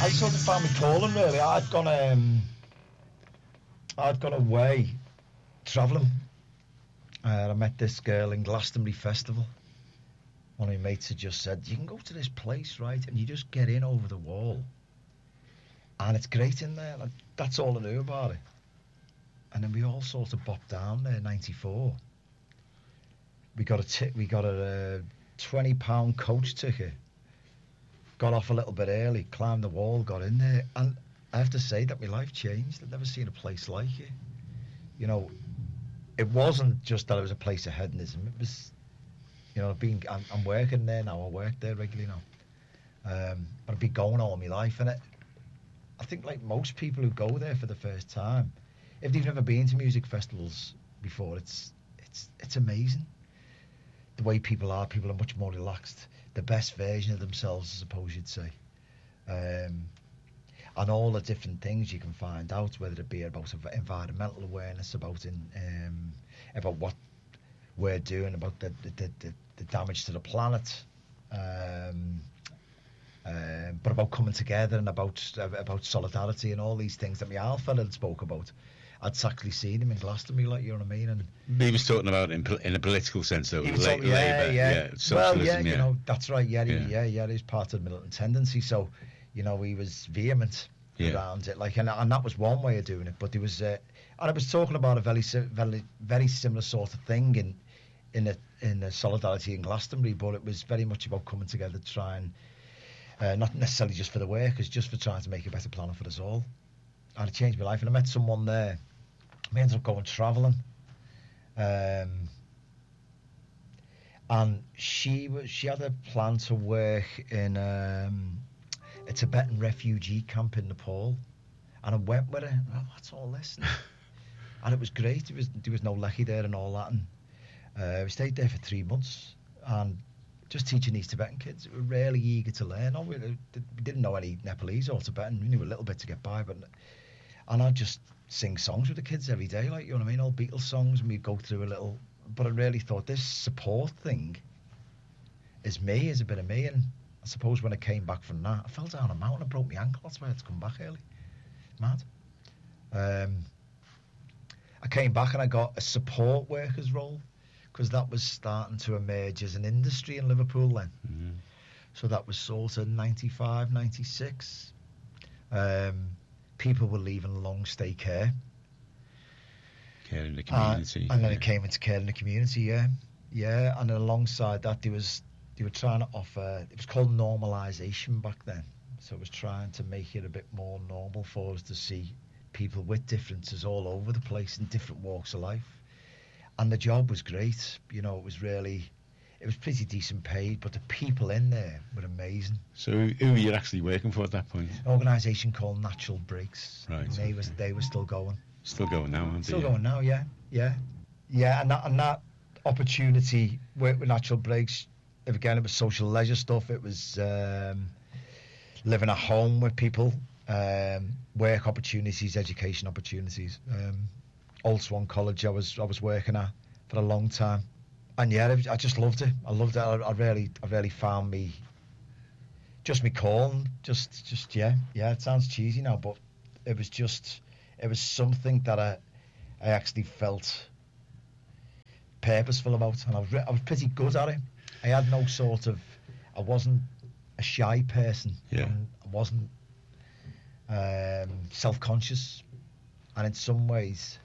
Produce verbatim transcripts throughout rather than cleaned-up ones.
I sort of found me calling really. I'd gone um, I'd gone away travelling. Uh, I met this girl in Glastonbury Festival. One of my mates had just said, you can go to this place, right, and you just get in over the wall. And it's great in there. Like, that's all I knew about it. And then we all sort of bopped down there, ninety-four. We got a t- we got a uh, twenty pound coach ticket. Got off a little bit early, climbed the wall, got in there. And I have to say that my life changed. I'd never seen a place like it. You know, it wasn't just that it was a place of hedonism. It was... You know, being I'm, I'm working there now. I work there regularly now. Um, but I've been going all my life, and it. I think like most people who go there for the first time, if they've never been to music festivals before, it's it's it's amazing. The way people are, people are much more relaxed. The best version of themselves, I suppose you'd say. Um, and all the different things you can find out, whether it be about environmental awareness, about in um, about what we're doing, about the the, the, the damage to the planet, um, uh, but about coming together and about uh, about solidarity and all these things that my alpha had spoke about. I'd actually seen him in Glastonbury, like, you know what I mean? And he was talking about in, in a political sense, though. He was La- talking, yeah, Labour, yeah, yeah, socialism, well, yeah, yeah, you know, that's right, yeah, yeah, he, yeah, yeah, he's part of the militant tendency, so, you know, he was vehement yeah. around it, like, and, and that was one way of doing it, but there was, uh, and I was talking about a very, very, very similar sort of thing in, in the in the solidarity in Glastonbury, but it was very much about coming together to try and uh, not necessarily just for the workers, just for trying to make a better planet for us all. And it changed my life, and I met someone there. We ended up going travelling, um, and she was she had a plan to work in um, a Tibetan refugee camp in Nepal, and I went with her. Oh, what's all this? And it was great. It was there was no lecky there and all that, and uh, we stayed there for three months and just teaching these Tibetan kids who were really eager to learn. Oh, we, we didn't know any Nepalese or Tibetan. We knew a little bit to get by, but and I'd just sing songs with the kids every day, like, you know what I mean, all Beatles songs, and we'd go through a little. But I really thought this support thing is me, is a bit of me, and I suppose when I came back from that, I fell down a mountain and broke my ankle. That's why I had to come back early. Mad. Um, I came back and I got a support workers role, because that was starting to emerge as an industry in Liverpool then. Mm-hmm. So that was sort of ninety-five, ninety-six. Um, people were leaving long stay care. Care in the community. Uh, and then yeah. it came into care in the community, yeah. Yeah, and alongside that, there was they were trying to offer, it was called normalisation back then. So it was trying to make it a bit more normal for us to see people with differences all over the place in different walks of life. And the job was great, you know, it was really, it was pretty decent paid, but the people in there were amazing. So who were you actually working for at that point? An organisation called Natural Breaks. Right. They, okay. was, they were still going. Still going now, aren't they? Still going now, yeah, yeah. Yeah, and that, and that opportunity, work with Natural Breaks, again, it was social leisure stuff, it was um, living at home with people, um, work opportunities, education opportunities. Um, Old Swan College I was I was working at for a long time, and yeah, I just loved it. I loved it. I, I really I really found me just me calling. Just just yeah yeah. It sounds cheesy now, but it was just it was something that I I actually felt purposeful about, and I was re- I was pretty good at it. I had no sort of I wasn't a shy person. Yeah. I wasn't um, self-conscious, and in some ways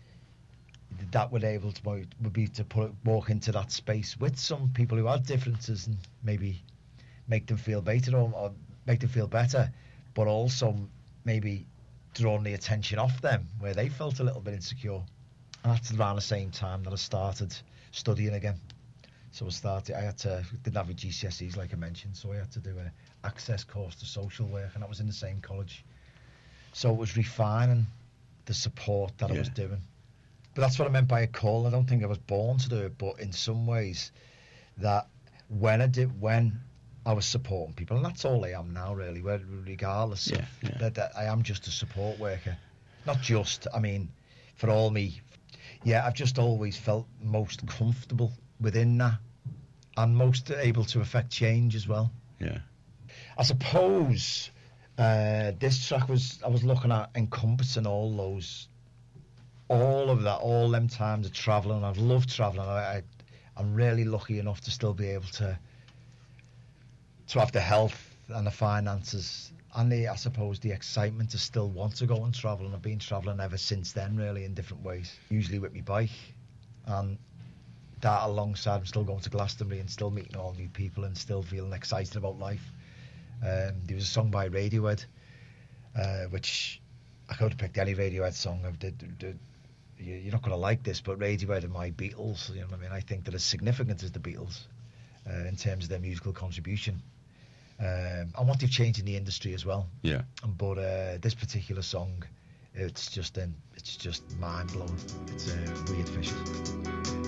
that would able to would be to put walk into that space with some people who had differences and maybe make them feel better or, or make them feel better, but also maybe drawing the attention off them where they felt a little bit insecure. And that's around the same time that I started studying again. So I started, I had to, didn't have a G C S Es like I mentioned, so I had to do an access course to social work, and that was in the same college. So it was refining the support that yeah. I was doing. But that's what I meant by a call. I don't think I was born to do it, but in some ways, that when I did, when I was supporting people, and that's all I am now, really, regardless yeah, of yeah. That, that I am just a support worker. Not just, I mean, for all me, yeah, I've just always felt most comfortable within that, and most able to affect change as well. Yeah. I suppose Uh, this track was, I was looking at encompassing all those, all of that, all them times of travelling. I've loved travelling. I, I, I'm really lucky enough to still be able to, to have the health and the finances and the, I suppose, the excitement to still want to go and travel. And I've been travelling ever since then, really, in different ways. Usually with my bike, and that alongside I'm still going to Glastonbury and still meeting all new people and still feeling excited about life. Um, there was a song by Radiohead, uh, which I could have picked any Radiohead song. I did, did, you're not going to like this, but Radiohead are my Beatles. You know what I mean? I think they're as significant as the Beatles uh, in terms of their musical contribution. Um, and what they've changed in the industry as well. Yeah. But uh, this particular song, it's just um, it's just mind blowing. It's uh, Weird Fishes.